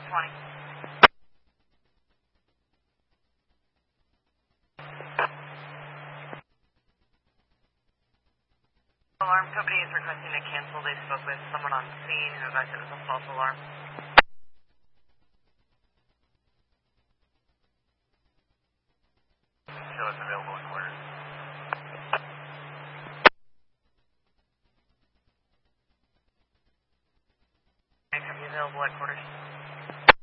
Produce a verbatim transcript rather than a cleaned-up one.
twenty. Alarm company is requesting to cancel. They spoke with someone on scene who advised it was a false alarm. Show us available in quarters. Can be available at quarters.